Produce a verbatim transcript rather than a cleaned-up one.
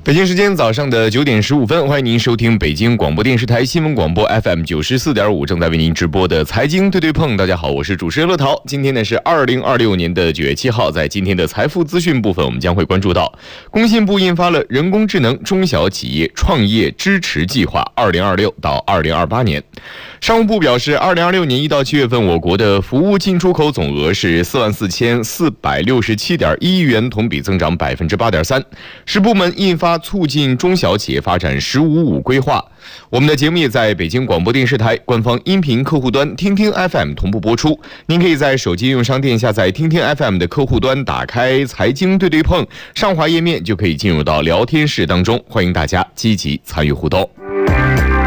北京时间早上的九点十五分，欢迎您收听北京广播电视台新闻广播 F M 九十四点五，正在为您直播的财经对对碰。大家好，我是主持人乐淘。今天呢是二零二六年的九月七号，在今天的财富资讯部分，我们将会关注到工信部印发了人工智能中小企业创业支持计划二零二六到二零二八年。商务部表示，二零二六年一到七月份，我国的服务进出口总额是四万四千四百六十七点一亿元，同比增长百分之八点三。十部门印发促进中小企业发展“十五五”规划。我们的节目也在北京广播电视台官方音频客户端听听 F M 同步播出。您可以在手机应用商店下载听听 F M 的客户端，打开财经对对碰，上滑页面就可以进入到聊天室当中，欢迎大家积极参与互动。